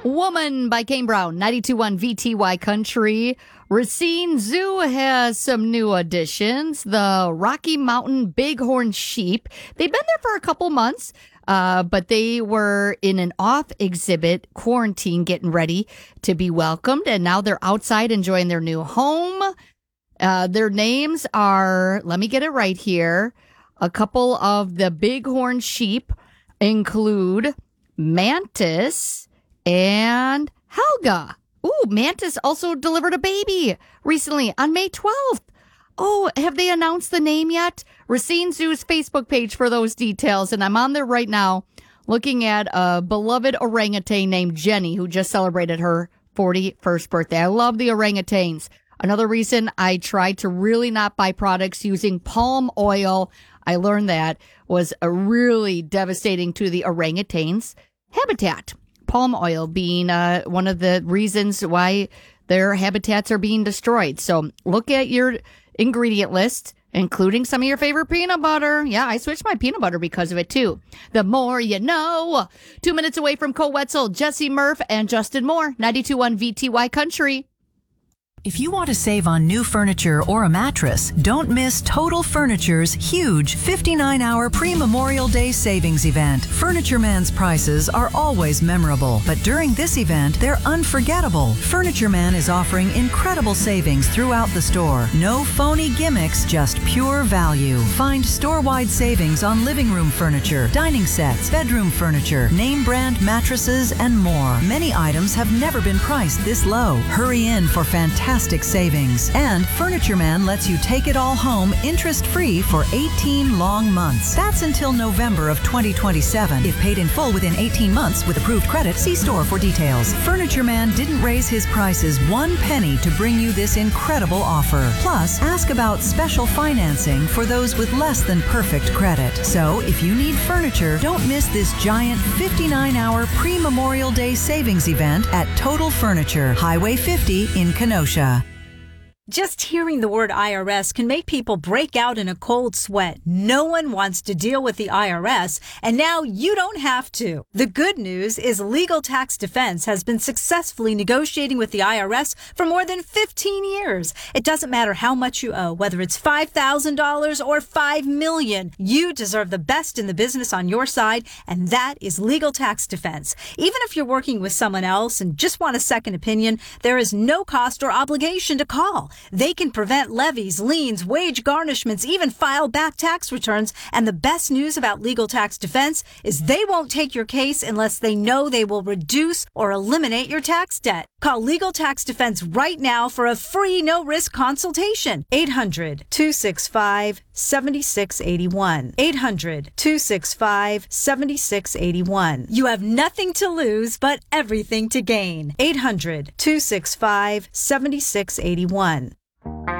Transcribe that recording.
Woman by Kane Brown, 92.1 VTY Country. Racine Zoo has some new additions. The Rocky Mountain Bighorn Sheep. They've been there for a couple months, but they were in an off exhibit quarantine getting ready to be welcomed, and now they're outside enjoying their new home. Their names are, let me get it right here. A couple of the Bighorn Sheep include Mantis and Helga. Ooh, Mantis also delivered a baby recently on May 12th. Oh, have they announced the name yet? Racine Zoo's Facebook page for those details. And I'm on there right now looking at a beloved orangutan named Jenny, who just celebrated her 41st birthday. I love the orangutans. Another reason I tried to really not buy products using palm oil, I learned that, was really devastating to the orangutans' habitat. Palm oil being one of the reasons why their habitats are being destroyed. So look at your ingredient list, including some of your favorite peanut butter. Yeah, I switched my peanut butter because of it, too. The more you know. 2 minutes away from Cole Wetzel, Jesse Murph, and Justin Moore, 92.1 VTY Country. If you want to save on new furniture or a mattress, don't miss Total Furniture's huge 59-hour pre-Memorial Day savings event. Furniture Man's prices are always memorable, but during this event, they're unforgettable. Furniture Man is offering incredible savings throughout the store. No phony gimmicks, just pure value. Find store-wide savings on living room furniture, dining sets, bedroom furniture, name brand mattresses, and more. Many items have never been priced this low. Hurry in for fantastic savings. And Furniture Man lets you take it all home interest-free for 18 long months. That's until November of 2027. If paid in full within 18 months with approved credit, see store for details. Furniture Man didn't raise his prices 1 penny to bring you this incredible offer. Plus, ask about special financing for those with less than perfect credit. So, if you need furniture, don't miss this giant 59-hour pre-Memorial Day savings event at Total Furniture, Highway 50 in Kenosha. Just hearing the word IRS can make people break out in a cold sweat. No one wants to deal with the IRS, and now you don't have to. The good news is Legal Tax Defense has been successfully negotiating with the IRS for more than 15 years. It doesn't matter how much you owe, whether it's $5,000 or $5 million. You deserve the best in the business on your side, and that is Legal Tax Defense. Even if you're working with someone else and just want a second opinion, there is no cost or obligation to call. They can prevent levies, liens, wage garnishments, even file back tax returns. And the best news about Legal Tax Defense is they won't take your case unless they know they will reduce or eliminate your tax debt. Call Legal Tax Defense right now for a free no-risk consultation. 800-265-7681. 800-265-7681. You have nothing to lose but everything to gain. 800-265-7681.